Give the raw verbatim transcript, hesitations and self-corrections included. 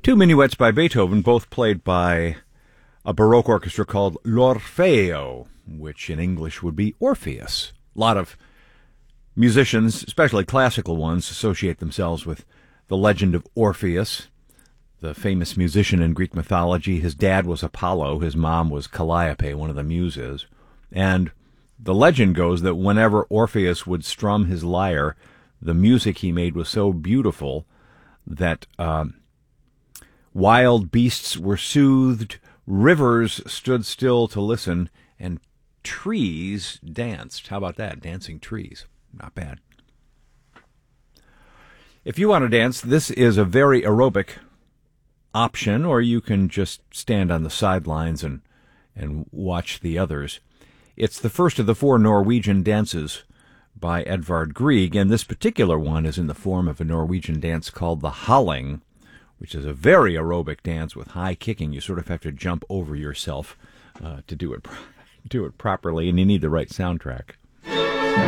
Two minuets by Beethoven, both played by a Baroque orchestra called L'Orfeo, which in English would be Orpheus. A lot of musicians, especially classical ones, associate themselves with the legend of Orpheus, the famous musician in Greek mythology. His dad was Apollo, his mom was Calliope, one of the muses. And the legend goes that whenever Orpheus would strum his lyre, the music he made was so beautiful that uh, wild beasts were soothed, rivers stood still to listen, and trees danced. How about that? Dancing trees. Not bad. If you want to dance, this is a very aerobic option, or you can just stand on the sidelines and, and watch the others. It's the first of the four Norwegian dances by Edvard Grieg, and this particular one is in the form of a Norwegian dance called the Halling, which is a very aerobic dance with high kicking. You sort of have to jump over yourself uh, to do it do it properly, and you need the right soundtrack.